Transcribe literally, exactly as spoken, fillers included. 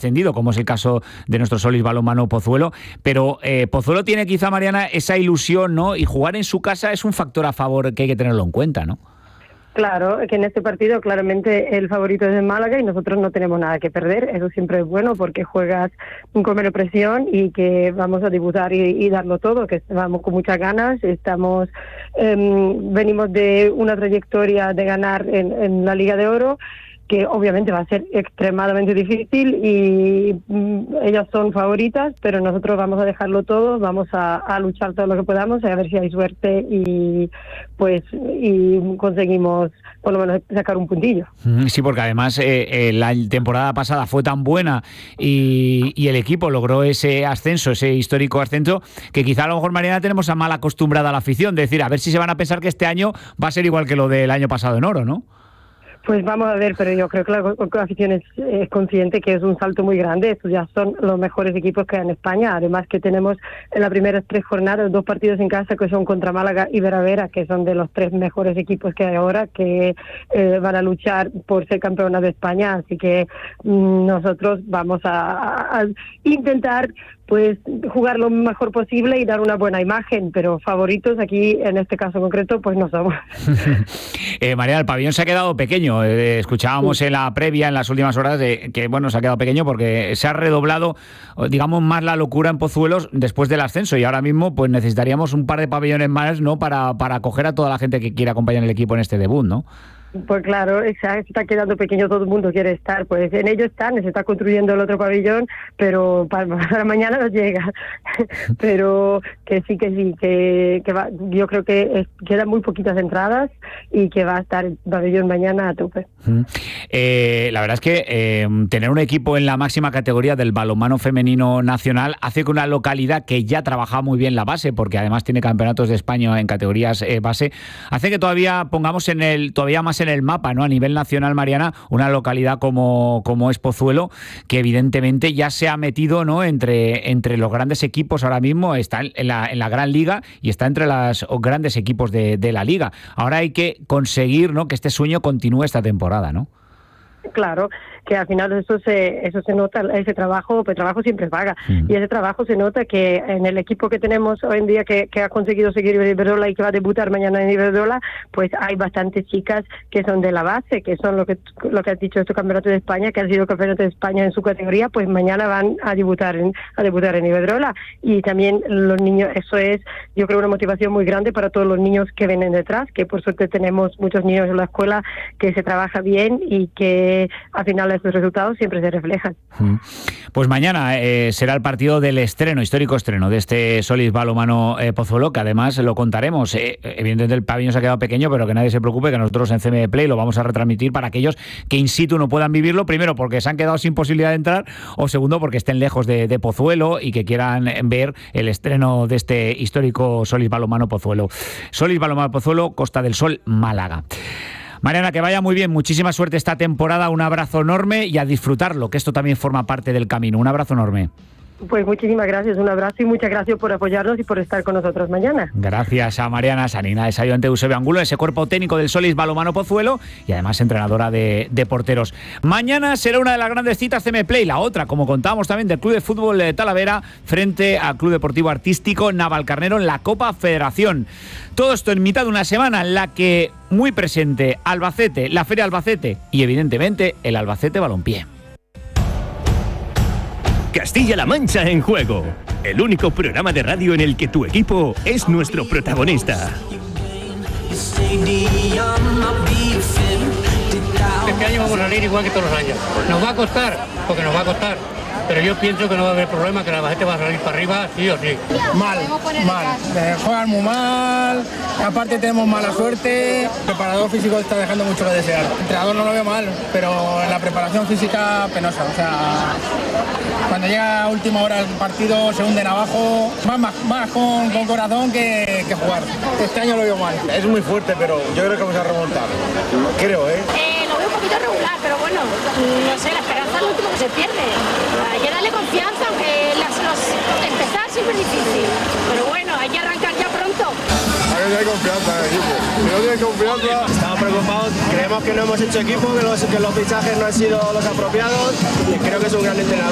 ascendido, como es el caso de nuestro Solís Balonmano Pozuelo, pero eh, Pozuelo tiene quizá, Mariana, esa ilusión, ¿no? Y jugar en su casa es un factor a favor que hay que tenerlo en cuenta, ¿no? Claro, que en este partido claramente el favorito es el Málaga y nosotros no tenemos nada que perder. Eso siempre es bueno porque juegas con menos presión y que vamos a debutar y, y darlo todo, que vamos con muchas ganas. Estamos eh, venimos de una trayectoria de ganar en, en la Liga de Oro, que obviamente va a ser extremadamente difícil y mm, ellas son favoritas, pero nosotros vamos a dejarlo todo, vamos a, a luchar todo lo que podamos, a ver si hay suerte y pues y conseguimos por lo menos sacar un puntillo. Sí, porque además eh, eh, la temporada pasada fue tan buena y, y el equipo logró ese ascenso, ese histórico ascenso, que quizá a lo mejor, Mariana, tenemos a mal acostumbrada a la afición, de decir, a ver si se van a pensar que este año va a ser igual que lo del año pasado en oro, ¿no? Pues vamos a ver, pero yo creo que la, la afición es, es consciente que es un salto muy grande. Estos ya son los mejores equipos que hay en España. Además que tenemos en las primeras tres jornadas dos partidos en casa que son contra Málaga y Veravera, que son de los tres mejores equipos que hay ahora, que eh, van a luchar por ser campeonas de España. Así que mmm, nosotros vamos a, a intentar pues jugar lo mejor posible y dar una buena imagen, pero favoritos aquí, en este caso concreto, pues no somos. eh, Mariana, el pabellón se ha quedado pequeño. Eh, escuchábamos sí. en la previa, en las últimas horas, de que bueno, se ha quedado pequeño porque se ha redoblado, digamos, más la locura en Pozuelos después del ascenso y ahora mismo pues necesitaríamos un par de pabellones más, ¿no? Para, para acoger a toda la gente que quiera acompañar el equipo en este debut, ¿no? Pues claro, se está quedando pequeño, todo el mundo quiere estar, pues en ello están, se está construyendo el otro pabellón, pero para, para mañana no llega, pero que sí, que sí, que, que va, yo creo que es, quedan muy poquitas entradas y que va a estar el pabellón mañana a tope. Mm. Eh, la verdad es que eh, tener un equipo en la máxima categoría del balonmano femenino nacional hace que una localidad que ya trabaja muy bien la base, porque además tiene campeonatos de España en categorías eh, base, hace que todavía pongamos en el, todavía más en en el mapa, ¿no? A nivel nacional, Mariana, una localidad como, como es Pozuelo, que evidentemente ya se ha metido, ¿no? entre, entre los grandes equipos ahora mismo, está en la, en la gran liga y está entre los grandes equipos de, de la liga. Ahora hay que conseguir, ¿no? que este sueño continúe esta temporada, ¿no? Claro, que al final eso se eso se nota, ese trabajo, pues trabajo siempre paga, mm. y ese trabajo se nota que en el equipo que tenemos hoy en día que, que ha conseguido seguir Iberdrola y que va a debutar mañana en Iberdrola, pues hay bastantes chicas que son de la base, que son lo que lo que has dicho, estos campeonatos de España, que han sido campeonatos de España en su categoría, pues mañana van a debutar en, a debutar en Iberdrola, y también los niños, eso es, yo creo, una motivación muy grande para todos los niños que vienen detrás, que por suerte tenemos muchos niños en la escuela que se trabaja bien y que al final estos resultados siempre se reflejan. Pues mañana eh, será el partido del estreno, histórico estreno de este Solís Balonmano eh, Pozuelo, que además lo contaremos. Eh, evidentemente el pabellón se ha quedado pequeño, pero que nadie se preocupe, que nosotros en C M Play lo vamos a retransmitir para aquellos que in situ no puedan vivirlo, primero porque se han quedado sin posibilidad de entrar, o segundo porque estén lejos de, de Pozuelo y que quieran ver el estreno de este histórico Solís Balonmano Pozuelo. Solís Balonmano Pozuelo, Costa del Sol, Málaga. Mariana, que vaya muy bien, muchísima suerte esta temporada, un abrazo enorme y a disfrutarlo, que esto también forma parte del camino. Un abrazo enorme. Pues muchísimas gracias, un abrazo y muchas gracias por apoyarnos y por estar con nosotros mañana. Gracias a Mariana Sanina, es ayudante de Eusebio Angulo, ese cuerpo técnico del Solís Balonmano Pozuelo y además entrenadora de, de porteros. Mañana será una de las grandes citas C M Play, la otra, como contábamos también, del Club de Fútbol de Talavera frente al Club Deportivo Artístico Navalcarnero en la Copa Federación. Todo esto en mitad de una semana en la que muy presente Albacete, la Feria Albacete y evidentemente el Albacete Balompié. Castilla-La Mancha en juego. El único programa de radio en el que tu equipo es nuestro protagonista. Este año vamos a salir igual que todos los años. Nos va a costar, porque nos va a costar. Pero yo pienso que no va a haber problema, que la gente va a salir para arriba, sí o sí. Mal, mal. Eh, juegan muy mal, aparte tenemos mala suerte. El preparador físico está dejando mucho que desear. El entrenador no lo veo mal, pero en la preparación física penosa. O sea, cuando llega a última hora del partido se hunden abajo, más, más, más con, con corazón que, que jugar. Este año lo veo mal. Es muy fuerte, pero yo creo que vamos a remontar. Creo, ¿eh? eh lo veo un poquito regular, pero bueno, no sé, la esperanza es lo último que se pierde. Hay que darle confianza, aunque las, los, empezar siempre es difícil. Pero bueno, hay que arrancar ya pronto. Hay que tener confianza en el equipo. Si no tienes confianza... Estamos preocupados, creemos que no hemos hecho equipo, que los, que los fichajes no han sido los apropiados. Y creo que es un gran entrenador.